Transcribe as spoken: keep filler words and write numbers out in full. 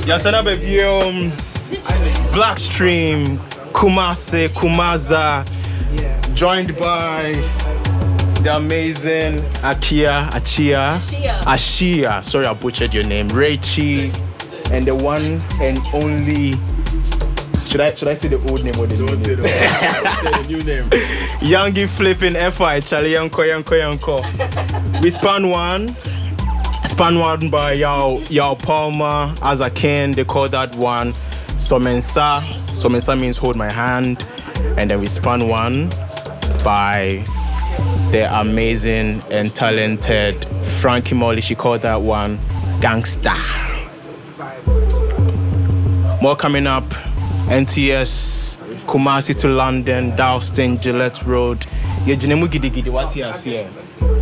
Yasana Bevium, Blackstream, Kumase, Kumaza, joined by the amazing Akia, Achia, Ashia. Sorry, I butchered your name. Raichi, and the one and only. Should I should I say the old name or the Don't new say name? the old say the new name. Youngie flipping F I Charlie Yanko Yanko Yanko. We span one. Span one by Yao Yao Palmer as a king. They call that one Somensa. Somensa means hold my hand. And then we span one by the amazing and talented Frankie Molly. She called that one Gangsta. More coming up. N T S, Kumasi to London, Dalston, Gillette Road. Ye jinemu gidi gidi wati here.